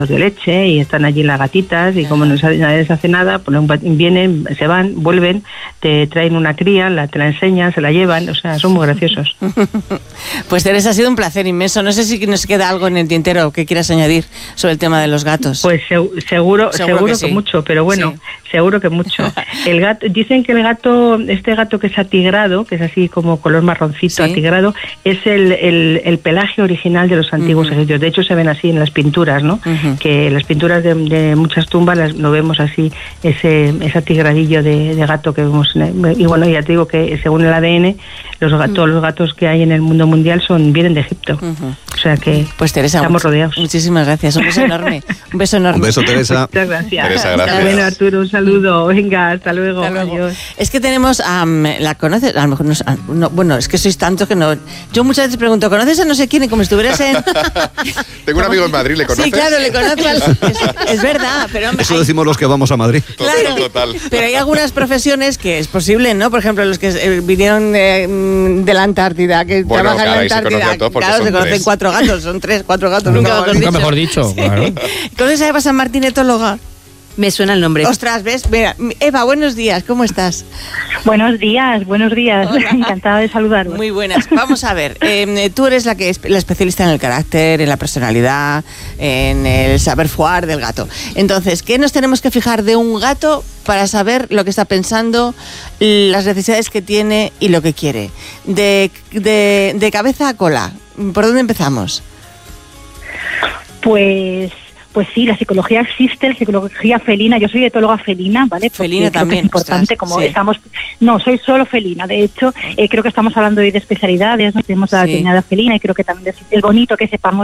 de leche y están allí las gatitas y como nadie les hace nada, pues vienen, se van, vuelven, te traen una cría, te la enseñan, se la llevan, o sea, son muy graciosos. Pues Teresa, ha sido un placer inmenso. No sé si nos queda algo en el tintero que quieras añadir sobre el tema de los gatos. Pues seguro que sí. Mucho, pero bueno, sí. Seguro que mucho. El gato, dicen que este gato que es atigrado, que es así como color marroncito, sí, atigrado, es el pelaje original de los antiguos egipcios. De hecho, se ven así en las pinturas, ¿no? Que en las pinturas de muchas tumbas lo vemos así, ese atigradillo de gato que vemos. Y bueno, ya te digo que según el ADN, todos los gatos que hay en el mundo mundial vienen de Egipto. O sea que pues Teresa, estamos rodeados. Muchísimas gracias. Un beso enorme. Un beso enorme. Un beso, Teresa. Muchas gracias. Teresa, gracias. Bueno, Arturo, un saludo. Venga, hasta luego. Adiós. Es que tenemos ¿la conoces? A lo mejor no, bueno, es que sois tantos que no. Yo muchas veces pregunto, ¿conoces a no sé quién? Y como estuvieras en... Tengo un amigo en Madrid, ¿le conoces? Sí, claro, le conozco. Es verdad, pero hombre, eso decimos los que vamos a Madrid. Claro, total. Pero hay algunas profesiones que es posible, ¿no? Por ejemplo, los que vinieron de la Antártida, que trabajan en la Antártida. Claro, se conocen 4 gatos, son 4 gatos. Nunca mejor dicho. Claro. ¿Conoces a Eva San Martín, etóloga? Me suena el nombre. Ostras, ¿ves? Mira, Eva, buenos días, ¿cómo estás? Buenos días. Hola. Encantada de saludaros. Muy buenas. Vamos a ver, tú eres la especialista en el carácter, en la personalidad, en el saber-faire del gato. Entonces, ¿qué nos tenemos que fijar de un gato para saber lo que está pensando, las necesidades que tiene y lo que quiere? De cabeza a cola, ¿por dónde empezamos? Pues sí, la psicología existe, la psicología felina. Yo soy etóloga felina, ¿vale? Porque felina también. Es importante, como sí. No, soy solo felina. De hecho, creo que estamos hablando hoy de especialidades, ¿no? Tenemos la determinada felina y creo que también es bonito que sepamos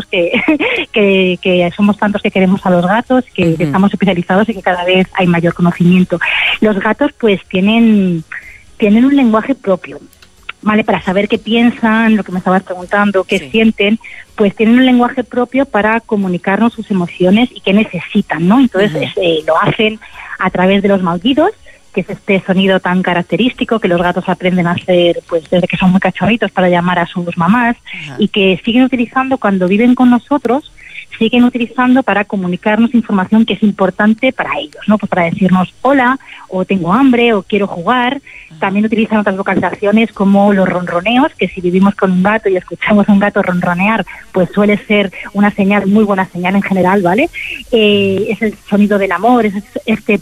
que somos tantos que queremos a los gatos, que estamos especializados y que cada vez hay mayor conocimiento. Los gatos, pues, tienen un lenguaje propio. ¿Vale? Para saber qué piensan, lo que me estabas preguntando, qué sienten, pues tienen un lenguaje propio para comunicarnos sus emociones y qué necesitan, ¿no? Entonces lo hacen a través de los maullidos, que es este sonido tan característico que los gatos aprenden a hacer pues desde que son muy cachorritos para llamar a sus mamás y que siguen utilizando cuando viven con nosotros, siguen utilizando para comunicarnos información que es importante para ellos, ¿no? Pues para decirnos hola, o tengo hambre, o quiero jugar. También utilizan otras vocalizaciones como los ronroneos, que si vivimos con un gato y escuchamos a un gato ronronear, pues suele ser una señal, muy buena señal en general, ¿vale? Es el sonido del amor, es este...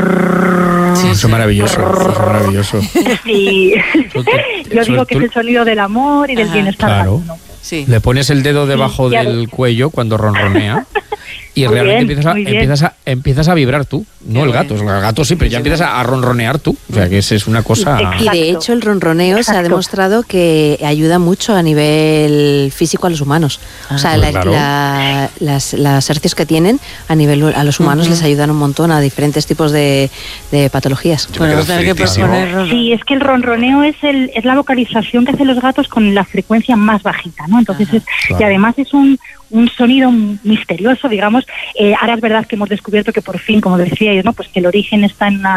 Sí, eso es maravilloso. Sí. Yo digo que es el sonido del amor y del bienestar. Claro. Sí. Le pones el dedo debajo del cuello cuando ronronea y muy realmente bien, empiezas a vibrar tú, no el gato. El gato sí, pero ya empiezas a ronronear tú. O sea, que es una cosa... Exacto. Y de hecho el ronroneo se ha demostrado que ayuda mucho a nivel físico a los humanos. O sea, pues claro. las hercios que tienen a nivel a los humanos les ayudan un montón a diferentes tipos de patologías. Bueno, sí, es que el ronroneo es la vocalización que hacen los gatos con la frecuencia más bajita, ¿no? Entonces y además es un sonido misterioso, digamos. Ahora es verdad que hemos descubierto que por fin, como decíais, ¿no? Pues que el origen está en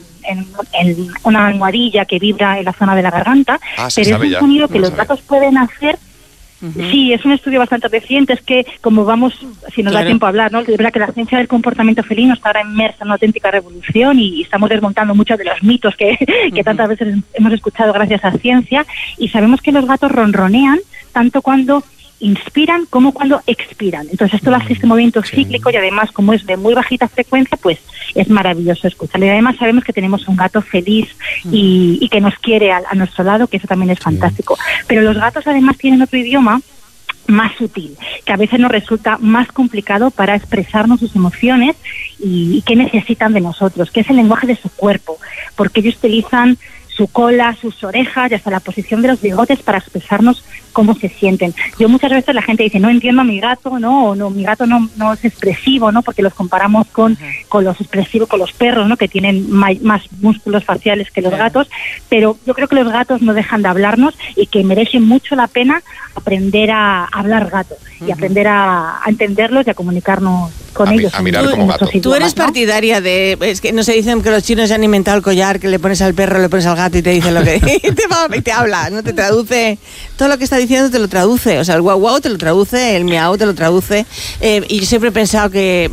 una almohadilla que vibra en la zona de la garganta, pero es un sonido que los gatos pueden hacer. Sí, es un estudio bastante reciente, es que como vamos, si nos da tiempo a hablar, ¿no? Es verdad que la ciencia del comportamiento felino está ahora inmersa en una auténtica revolución y estamos desmontando muchos de los mitos que tantas veces hemos escuchado gracias a la ciencia, y sabemos que los gatos ronronean tanto cuando inspiran como cuando expiran. Entonces esto lo hace este movimiento cíclico y además como es de muy bajita frecuencia, pues es maravilloso escucharlo. Y además sabemos que tenemos un gato feliz y que nos quiere a nuestro lado, que eso también es fantástico. Pero los gatos además tienen otro idioma más sutil, que a veces nos resulta más complicado para expresarnos sus emociones y qué necesitan de nosotros, que es el lenguaje de su cuerpo, porque ellos utilizan su cola, sus orejas y hasta la posición de los bigotes para expresarnos cómo se sienten. Yo muchas veces la gente dice, no entiendo a mi gato, no, mi gato no es expresivo, ¿no? Porque los comparamos con los expresivos, con los perros, ¿no? Que tienen más músculos faciales que los gatos, pero yo creo que los gatos no dejan de hablarnos y que merecen mucho la pena aprender a hablar gato y aprender a entenderlos y a comunicarnos con ellos. A mirar como gato. Tú eres partidaria de... Es que no se dicen que los chinos se han inventado el collar, que le pones al perro, le pones al gato y te dice lo que... y te habla, no te traduce... Todo lo que está diciendo te lo traduce. O sea, el guau guau te lo traduce, el miau te lo traduce. Y yo siempre he pensado que